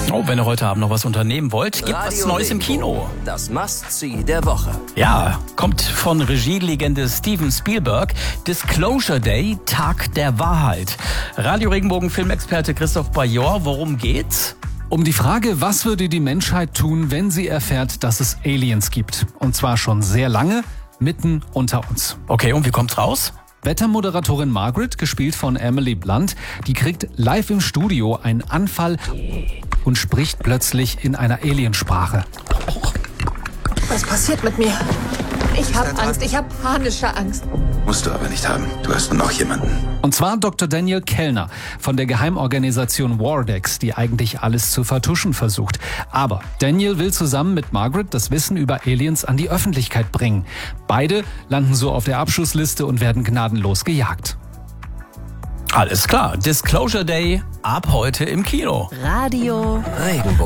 Oh, wenn ihr heute Abend noch was unternehmen wollt, gibt was Neues im Kino. Das Must-See der Woche. Ja, kommt von Regielegende Steven Spielberg. Disclosure Day, Tag der Wahrheit. Radio Regenbogen Filmexperte Christoph Bajor, worum geht's? Um die Frage, was würde die Menschheit tun, wenn sie erfährt, dass es Aliens gibt? Und zwar schon sehr lange, mitten unter uns. Okay, und wie kommt's raus? Wettermoderatorin Margaret, gespielt von Emily Blunt, die kriegt live im Studio einen Anfall und spricht plötzlich in einer Aliensprache. Was passiert mit mir? Ich habe Angst, ich habe panische Angst. Musst du aber nicht haben. Du hast noch jemanden. Und zwar Dr. Daniel Kellner von der Geheimorganisation Wardex, die eigentlich alles zu vertuschen versucht. Aber Daniel will zusammen mit Margaret das Wissen über Aliens an die Öffentlichkeit bringen. Beide landen so auf der Abschussliste und werden gnadenlos gejagt. Alles klar, Disclosure Day ab heute im Kino. Radio Regenbogen.